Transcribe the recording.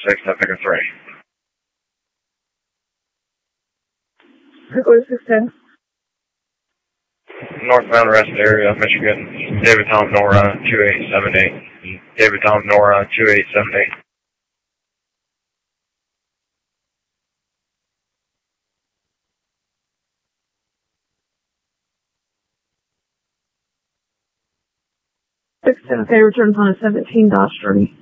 6, I pick a 3. Go to 610. Northbound rest area, Michigan. David Tom Nora 2878. David Tom Nora 2878. Okay, returns on a 17 Dodge Street.